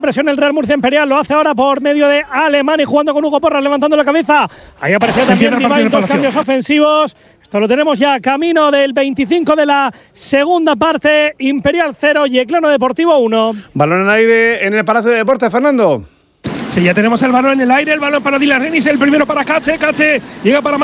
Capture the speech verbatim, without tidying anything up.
Presión el Real Murcia Imperial, lo hace ahora por medio de Alemán y jugando con Hugo Porras, levantando la cabeza. Ahí apareció también Divine, dos cambios ofensivos. Esto lo tenemos ya camino del veinticinco de la segunda parte. Imperial cero, Yeclano Deportivo uno. Balón en aire en el Palacio de Deportes, Fernando. Sí, ya tenemos el balón en el aire, el balón para Dylan Renis, el primero para Cache, Cache llega para